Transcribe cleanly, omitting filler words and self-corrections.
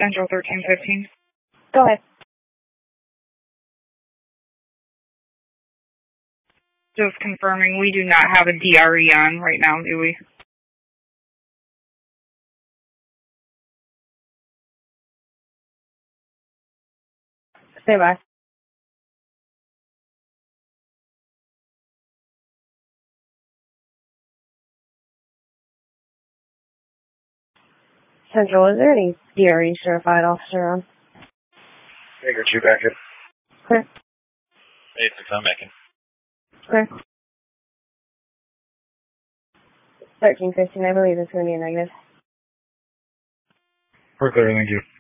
Central 1315. Go ahead. Just confirming, we do not have a DRE on right now, do we? Stay by. Central, is there any DRE certified officer on? Baker 2 back in. Clear. 86, I'm back in. Clear. 1315, I believe it's going to be a negative. We're clear, thank you.